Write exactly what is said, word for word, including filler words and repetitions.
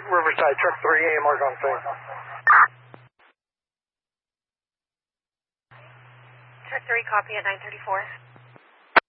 Riverside, truck three, A M R on scene. Truck three, copy at nine thirty-four.